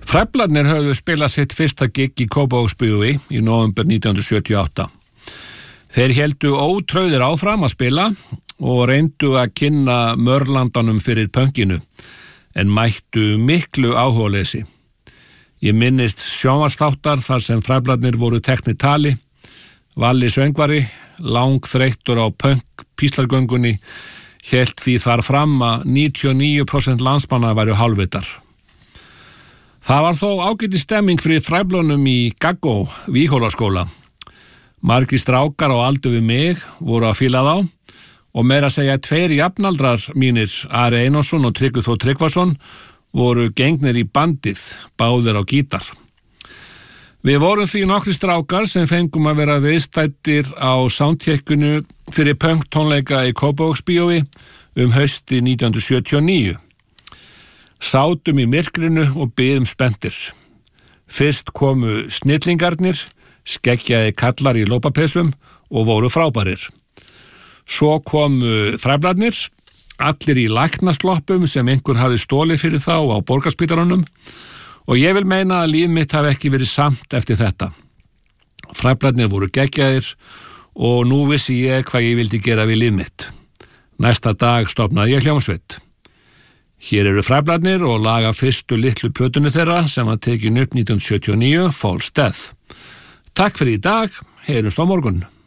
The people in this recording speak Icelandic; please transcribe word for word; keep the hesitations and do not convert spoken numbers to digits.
Fræblarnir höfðu spilað sitt fyrsta gig í Kópavogsbíói í nóvember nítján hundruð sjötíu og átta. Þeir héldu ótrauðir áfram að spila og reyndu að kynna mörlandanum fyrir pönkinu, en mættu miklu áhugaleysi. Ég minnist sjónvarpsþáttar þar sem Fræblarnir voru teknir tali. Valli söngvari, langþreyttur á pönk píslargöngunni, hélt því þar fram að níutíu og níu prósent landsmanna væru hálfvitar. Það var þó ágætis stemming fyrir Fræblunum í Gaggó, Víghólaskóla. Margir strákar á aldur við mig voru að fíla þá og meira að segja tveir jafnaldrar mínir, Ari Einarsson og Tryggvi Þór Tryggvason, voru gengnir í bandið, báðir á gítar. Við vorum því nokkri strákar sem fengum að vera viðstæddir á soundcheckinu fyrir punk tónleika í Kópavogsbíói um hausti nítján hundruð sjötíu og níu. Sátum í myrkrinu og biðum spenntir. Fyrst komu snillingarnir, skeggjaði kallar í lópapesum og voru frábærir. Svo komu Fræblarnir, allir í læknasloppum sem einhver hafði stólið fyrir þá á Borgarspítalanum, og ég vil meina að líf mitt hafi ekki verið samt eftir þetta. Fræblarnir voru geggjaðir og nú vissi ég hvað ég vildi gera við líf mitt. Næsta dag stofnaði ég hljómsveit. Hér eru Fræblarnir og laga fyrstu litlu plötunni þeirra sem var tekin upp nítján hundruð sjötíu og níu, False Death. Takk fyrir í dag, heyrumst á morgun.